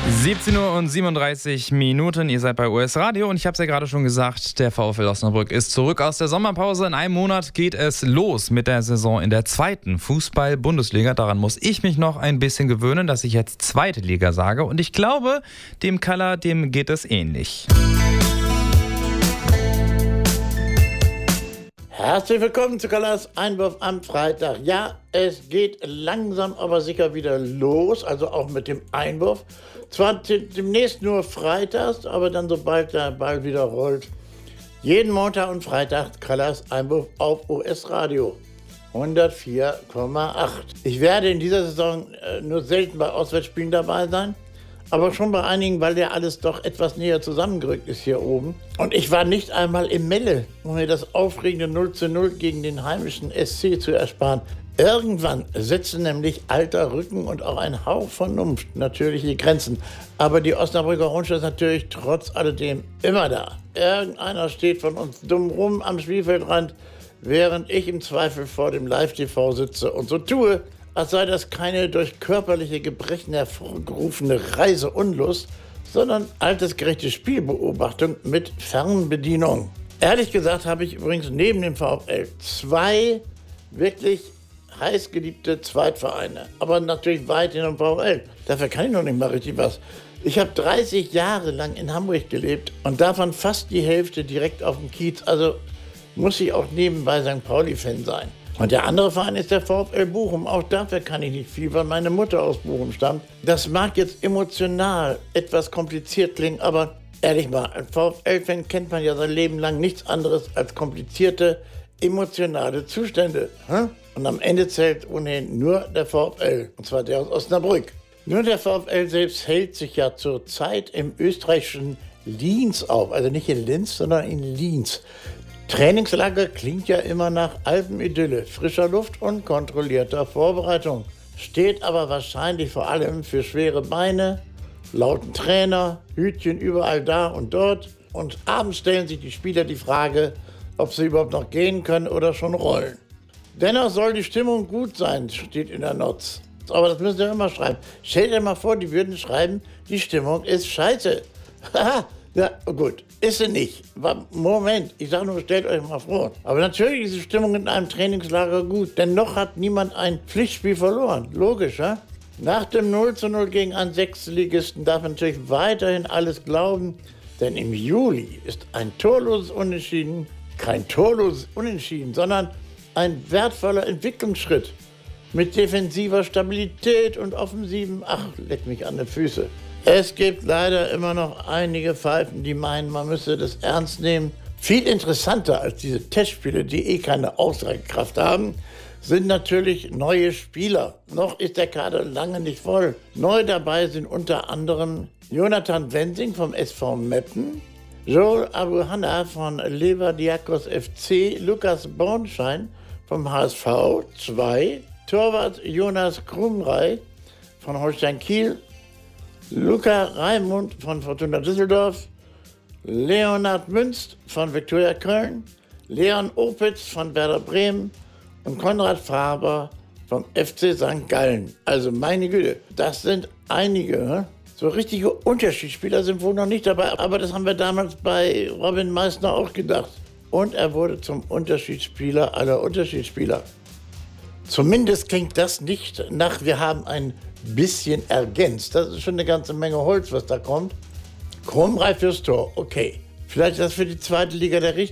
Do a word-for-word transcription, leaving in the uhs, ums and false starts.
siebzehn Uhr und siebenunddreißig Minuten, ihr seid bei U S Radio und ich habe es ja gerade schon gesagt, der VfL Osnabrück ist zurück aus der Sommerpause. In einem Monat geht es los mit der Saison in der zweiten Fußball-Bundesliga. Daran muss ich mich noch ein bisschen gewöhnen, dass ich jetzt zweite Liga sage und ich glaube, dem Kaller, dem geht es ähnlich. Herzlich willkommen zu Kallers Einwurf am Freitag. Ja, es geht langsam aber sicher wieder los, also auch mit dem Einwurf. Zwar demnächst nur freitags, aber dann sobald der Ball wieder rollt, jeden Montag und Freitag Kallers Einwurf auf U S Radio hundertvier Komma acht. Ich werde in dieser Saison äh, nur selten bei Auswärtsspielen dabei sein, aber schon bei einigen, weil ja alles doch etwas näher zusammengerückt ist hier oben. Und ich war nicht einmal im Melle, um mir das aufregende null zu null gegen den heimischen S C zu ersparen. Irgendwann setzen nämlich alter Rücken und auch ein Hauch Vernunft natürliche Grenzen. Aber die Osnabrücker Rundschau ist natürlich trotz alledem immer da. Irgendeiner steht von uns dumm rum am Spielfeldrand, während ich im Zweifel vor dem Live-T V sitze und so tue, als sei das keine durch körperliche Gebrechen hervorgerufene Reiseunlust, sondern altersgerechte Spielbeobachtung mit Fernbedienung. Ehrlich gesagt habe ich übrigens neben dem VfL zwei wirklich heißgeliebte Zweitvereine, aber natürlich weit hinter dem VfL. Dafür kann ich noch nicht mal richtig was. Ich habe dreißig Jahre lang in Hamburg gelebt und davon fast die Hälfte direkt auf dem Kiez, also muss ich auch nebenbei Sankt Pauli-Fan sein. Und der andere Verein ist der VfL Bochum. Auch dafür kann ich nicht viel, weil meine Mutter aus Bochum stammt. Das mag jetzt emotional etwas kompliziert klingen, aber ehrlich mal, als VfL-Fan kennt man ja sein Leben lang nichts anderes als komplizierte, emotionale Zustände. Und am Ende zählt ohnehin nur der VfL, und zwar der aus Osnabrück. Nur der VfL selbst hält sich ja zurzeit im österreichischen Linz auf. Also nicht in Linz, sondern in Linz. Trainingslager klingt ja immer nach Alpenidylle, frischer Luft und kontrollierter Vorbereitung. Steht aber wahrscheinlich vor allem für schwere Beine, lauten Trainer, Hütchen überall da und dort. Und abends stellen sich die Spieler die Frage, ob sie überhaupt noch gehen können oder schon rollen. Dennoch soll die Stimmung gut sein, steht in der Notz. Aber das müssen Sie immer schreiben. Stellt dir mal vor, die würden schreiben, die Stimmung ist scheiße. Haha. Ja, gut, ist sie nicht. Moment, ich sage nur, stellt euch mal vor. Aber natürlich ist die Stimmung in einem Trainingslager gut, denn noch hat niemand ein Pflichtspiel verloren. Logisch, ja? Nach dem null zu null gegen einen Sechstligisten darf man natürlich weiterhin alles glauben, denn im Juli ist ein torloses Unentschieden kein torloses Unentschieden, sondern ein wertvoller Entwicklungsschritt mit defensiver Stabilität und offensiven, ach, leck mich an die Füße. Es gibt leider immer noch einige Pfeifen, die meinen, man müsse das ernst nehmen. Viel interessanter als diese Testspiele, die eh keine Aussagekraft haben, sind natürlich neue Spieler. Noch ist der Kader lange nicht voll. Neu dabei sind unter anderem Jonathan Wensing vom S V Meppen, Joel Abuhanna von Leverdiakos F C, Lukas Bornschein vom H S V zwei, Torwart Jonas Krumrei von Holstein Kiel, Luca Raimund von Fortuna Düsseldorf, Leonhard Münst von Viktoria Köln, Leon Opitz von Werder Bremen und Konrad Faber vom F C Sankt Gallen. Also meine Güte, das sind einige. So richtige Unterschiedsspieler sind wohl noch nicht dabei, aber das haben wir damals bei Robin Meissner auch gedacht. Und er wurde zum Unterschiedsspieler aller Unterschiedsspieler. Zumindest klingt das nicht nach, wir haben ein bisschen ergänzt. Das ist schon eine ganze Menge Holz, was da kommt. Krumrei fürs Tor, okay. Vielleicht ist das für die zweite Liga der richtige.